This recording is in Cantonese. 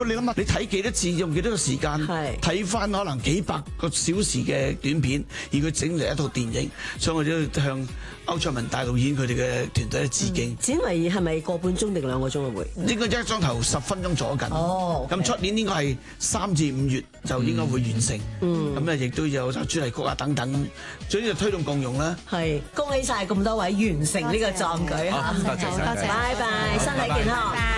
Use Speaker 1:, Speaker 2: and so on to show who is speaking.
Speaker 1: 你諗下，你睇幾多次，用幾多個時間睇翻可能幾百個小時嘅短片，而佢整嚟一套電影，所以我都向歐卓文大導演佢哋嘅團隊致敬。
Speaker 2: 剪為係咪個半鐘定2個鐘啊？會
Speaker 1: 應該一鐘頭10分鐘左緊。
Speaker 2: 哦，
Speaker 1: 咁出年應該係3至5月就應該會完成。咁咧亦都有就主題曲啊等等，最緊要推動共融啦。
Speaker 2: 係，恭喜晒咁多位完成呢個壯舉嚇！
Speaker 3: 多謝，
Speaker 2: 拜拜，身體健康。